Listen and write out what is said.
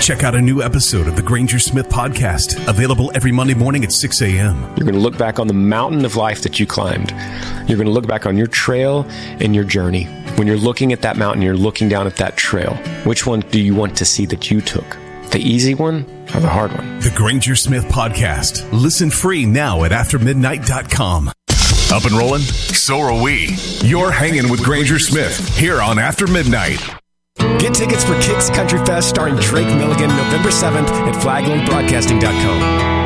Check out a new episode of the Granger Smith Podcast, available every Monday morning at 6 a.m. You're going to look back on the mountain of life that you climbed. You're going to look back on your trail and your journey. When you're looking at that mountain, you're looking down at that trail. Which one do you want to see that you took? The easy one or the hard one? The Granger Smith Podcast. Listen free now at aftermidnight.com. Up and rolling? So are we. You're hanging with Granger Smith here on After Midnight. Get tickets for Kicks Country Fest starring Drake Milligan November 7th at flaglandbroadcasting.com.